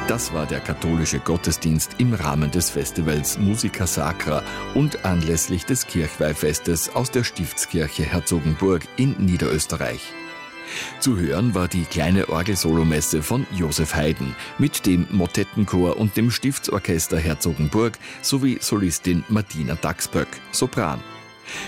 Das war der katholische Gottesdienst im Rahmen des Festivals Musica Sacra und anlässlich des Kirchweihfestes aus der Stiftskirche Herzogenburg in Niederösterreich. Zu hören war die kleine Orgelsolomesse von Josef Haydn mit dem Motettenchor und dem Stiftsorchester Herzogenburg sowie Solistin Martina Daxböck, Sopran.